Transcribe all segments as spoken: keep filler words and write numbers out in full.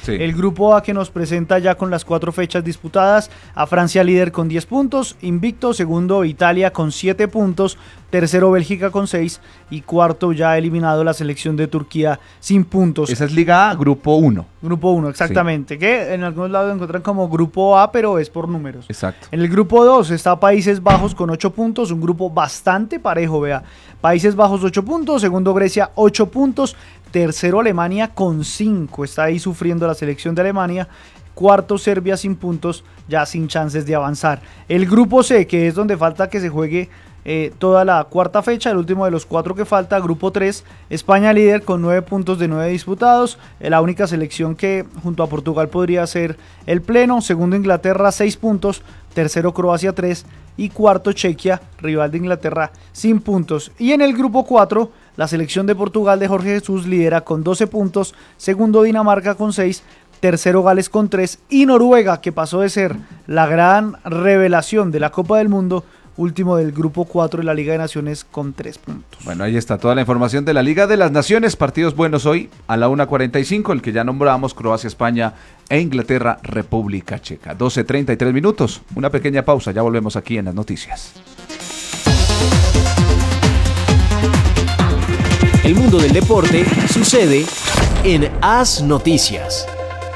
Sí. El grupo A que nos presenta ya con las cuatro fechas disputadas, a Francia líder con diez puntos, invicto, segundo Italia con siete puntos, tercero Bélgica con seis y cuarto ya eliminado la selección de Turquía sin puntos. Esa es Liga A, Grupo uno. Grupo uno, exactamente, sí. Que en algunos lados encuentran como Grupo A, pero es por números. Exacto. En el Grupo dos está Países Bajos con ocho puntos, un grupo bastante parejo, vea. Países Bajos ocho puntos, segundo Grecia ocho puntos, tercero Alemania con cinco, está ahí sufriendo la selección de Alemania. Cuarto Serbia sin puntos, ya sin chances de avanzar. El Grupo C, que es donde falta que se juegue Eh, toda la cuarta fecha, el último de los cuatro que falta, Grupo tres, España líder con nueve puntos de nueve disputados, eh, la única selección que junto a Portugal podría ser el pleno, segundo Inglaterra seis puntos, tercero Croacia tres y cuarto Chequia, rival de Inglaterra sin puntos. Y en el Grupo cuatro, la selección de Portugal de Jorge Jesús lidera con doce puntos, segundo Dinamarca con seis, tercero Gales con tres y Noruega, que pasó de ser la gran revelación de la Copa del Mundo, último del Grupo cuatro de la Liga de Naciones con tres puntos. Bueno, ahí está toda la información de la Liga de las Naciones. Partidos buenos hoy a la una cuarenta y cinco, el que ya nombramos, Croacia, España e Inglaterra, República Checa. doce treinta y tres minutos, una pequeña pausa, ya volvemos aquí en las noticias. El mundo del deporte sucede en As Noticias.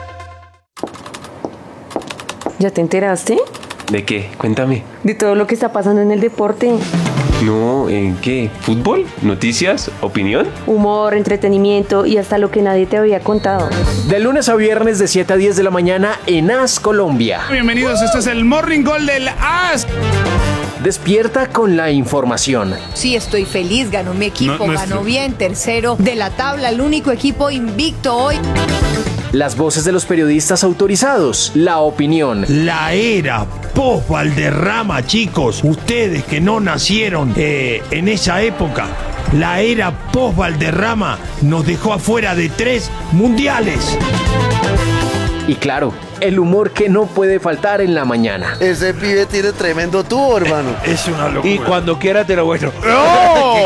¿Ya te enteraste? ¿De qué? Cuéntame. De todo lo que está pasando en el deporte. No, ¿en qué? ¿Fútbol? ¿Noticias? ¿Opinión? Humor, entretenimiento y hasta lo que nadie te había contado. De lunes a viernes de siete a diez de la mañana en As Colombia. Bienvenidos, este es el Morning Call del As. Despierta con la información. Sí, estoy feliz, ganó mi equipo, No, no ganó estoy... bien, tercero de la tabla, el único equipo invicto hoy. Las voces de los periodistas autorizados, la opinión. La era post Valderrama, chicos, ustedes que no nacieron eh, en esa época, la era post Valderrama nos dejó afuera de tres mundiales. Y claro, el humor que no puede faltar en la mañana. Ese pibe tiene tremendo tubo, hermano. Es una locura. Y cuando quiera te lo muestro. ¡No!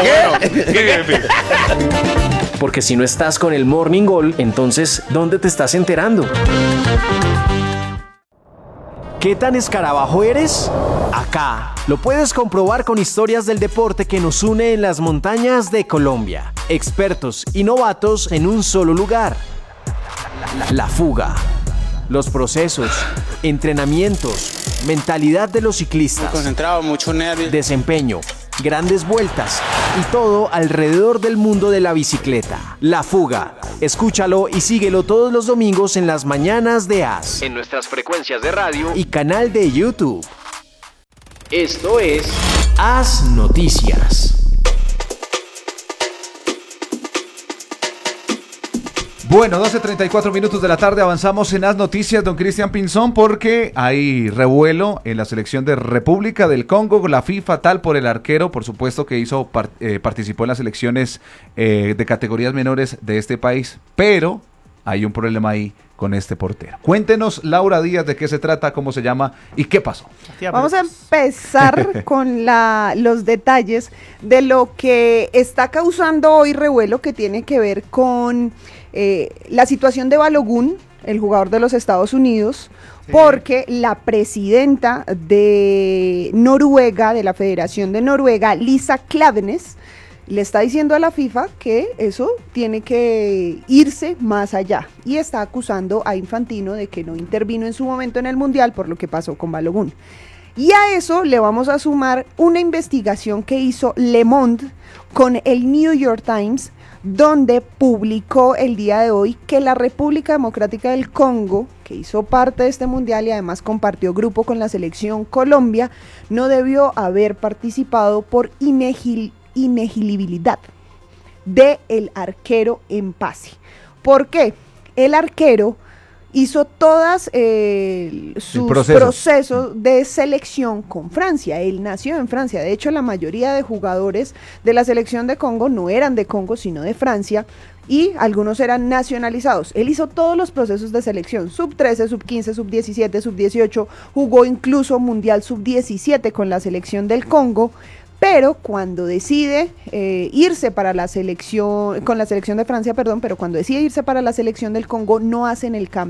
Porque si no estás con el Morning Call, entonces, ¿dónde te estás enterando? ¿Qué tan escarabajo eres? Acá. Lo puedes comprobar con historias del deporte que nos une en las montañas de Colombia. Expertos y novatos en un solo lugar. La fuga. Los procesos, entrenamientos, mentalidad de los ciclistas. Muy concentrado, mucho nervio. Desempeño, grandes vueltas y todo alrededor del mundo de la bicicleta. La fuga. Escúchalo y síguelo todos los domingos en las mañanas de As. En nuestras frecuencias de radio y canal de YouTube. Esto es As Noticias. Bueno, doce treinta y cuatro minutos de la tarde, avanzamos en las noticias, don Cristian Pinzón, porque hay revuelo en la selección de República del Congo, la FIFA tal por el arquero, por supuesto que hizo eh, participó en las selecciones eh, de categorías menores de este país, pero hay un problema ahí con este portero. Cuéntenos, Laura Díaz, de qué se trata, cómo se llama y qué pasó. Vamos a empezar con la, los detalles de lo que está causando hoy revuelo, que tiene que ver con eh, la situación de Balogun, el jugador de los Estados Unidos, sí. Porque la presidenta de Noruega, de la Federación de Noruega, Lisa Klaveness, le está diciendo a la FIFA que eso tiene que irse más allá y está acusando a Infantino de que no intervino en su momento en el Mundial por lo que pasó con Balogun. Y a eso le vamos a sumar una investigación que hizo Le Monde con el New York Times, donde publicó el día de hoy que la República Democrática del Congo, que hizo parte de este Mundial y además compartió grupo con la selección Colombia, no debió haber participado por inegil inegibilidad de el arquero en pase. ¿Por qué? El arquero hizo todas eh, sus proceso. procesos de selección con Francia. Él nació en Francia. De hecho, la mayoría de jugadores de la selección de Congo no eran de Congo, sino de Francia, y algunos eran nacionalizados. Él hizo todos los procesos de selección, sub trece, sub quince, sub diecisiete, sub dieciocho, jugó incluso Mundial sub diecisiete con la selección del Congo, pero cuando decide eh, irse para la selección, con la selección de Francia, perdón, pero cuando decide irse para la selección del Congo, no hacen el cambio